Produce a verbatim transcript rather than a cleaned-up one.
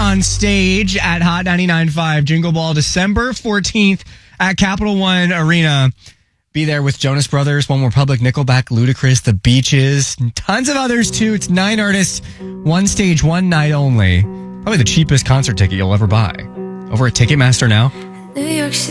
on stage at Hot ninety-nine point five Jingle Ball December fourteenth at Capital One Arena. Be there with Jonas Brothers, One Republic, Nickelback, Ludacris, The Beaches, and tons of others too. It's nine artists, one stage, one night only. Probably the cheapest concert ticket you'll ever buy. Over at Ticketmaster now. New York City.